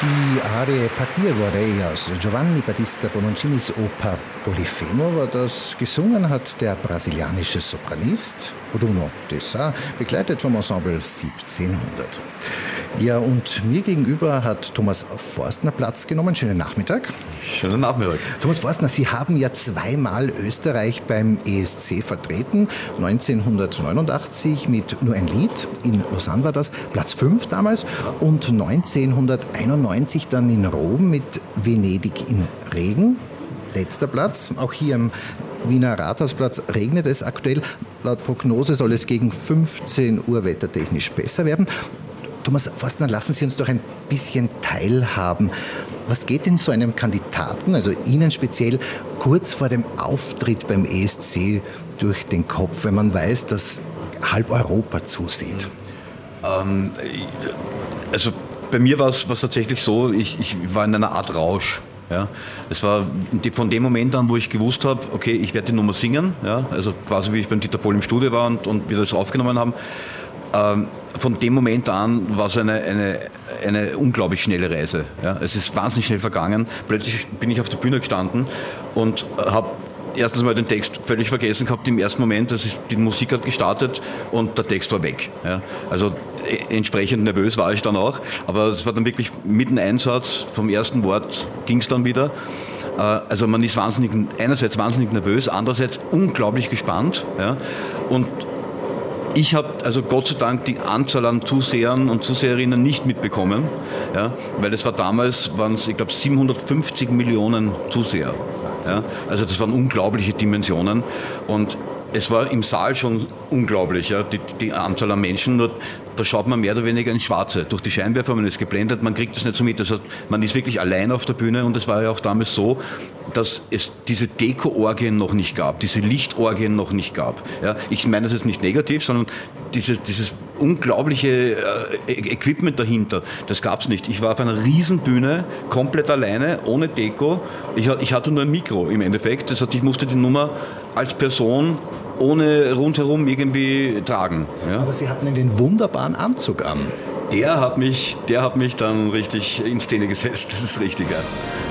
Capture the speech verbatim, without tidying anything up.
Die Arie Partire vorrei aus Giovanni Battista Bononcinis Oper Polifemo, aber das gesungen hat der brasilianische Sopranist Bruno Dessart, begleitet vom Ensemble siebzehnhundert. Ja, und mir gegenüber hat Thomas Forstner Platz genommen. Schönen Nachmittag. Schönen Nachmittag. Thomas Forstner, Sie haben ja zweimal Österreich beim E S C vertreten. neunzehnhundertneunundachtzig mit Nur ein Lied, in Lausanne war das, Platz fünf damals. Und neunzehnhunderteinundneunzig dann in Rom mit Venedig im Regen. Letzter Platz, auch hier am Wiener Rathausplatz regnet es aktuell. Laut Prognose soll es gegen fünfzehn Uhr wettertechnisch besser werden. Thomas Forstner, lassen Sie uns doch ein bisschen teilhaben. Was geht in so einem Kandidaten, also Ihnen speziell, kurz vor dem Auftritt beim E S C durch den Kopf, wenn man weiß, dass halb Europa zusieht? Ähm, also bei mir war es tatsächlich so, ich, ich war in einer Art Rausch. Ja, es war von dem Moment an, wo ich gewusst habe, okay, ich werde die Nummer singen, ja, also quasi wie ich beim Dieter Bohlen im Studio war und, und wir das aufgenommen haben. Ähm, von dem Moment an war es eine, eine, eine unglaublich schnelle Reise. Ja. Es ist wahnsinnig schnell vergangen. Plötzlich bin ich auf der Bühne gestanden und habe erstens mal den Text völlig vergessen gehabt im ersten Moment. Das ist, die Musik hat gestartet und der Text war weg. Ja. Also e- entsprechend nervös war ich dann auch. Aber es war dann wirklich mit dem Einsatz vom ersten Wort ging es dann wieder. Äh, also man ist wahnsinnig, einerseits wahnsinnig nervös, andererseits unglaublich gespannt. Ja. Und ich habe also Gott sei Dank die Anzahl an Zusehern und Zuseherinnen nicht mitbekommen, ja, weil es war damals, waren es, ich glaube, siebenhundertfünfzig Millionen Zuseher. Ja, also das waren unglaubliche Dimensionen und es war im Saal schon unglaublich, ja, die, die Anzahl an Menschen. Nur da schaut man mehr oder weniger ins Schwarze. Durch die Scheinwerfer, man ist geblendet, man kriegt das nicht so mit. Das heißt, man ist wirklich allein auf der Bühne und es war ja auch damals so, dass es diese Deko-Orgien noch nicht gab, diese Lichtorgien noch nicht gab. Ja, ich meine das jetzt nicht negativ, sondern diese, dieses unglaubliche äh, Equipment dahinter, das gab es nicht. Ich war auf einer Riesenbühne, komplett alleine, ohne Deko. Ich, ich hatte nur ein Mikro im Endeffekt. Das heißt, ich musste die Nummer als Person ohne rundherum irgendwie tragen. Ja. Aber Sie hatten den wunderbaren Anzug an. Der hat mich, der hat mich dann richtig in Szene gesetzt, das ist richtig. Ja.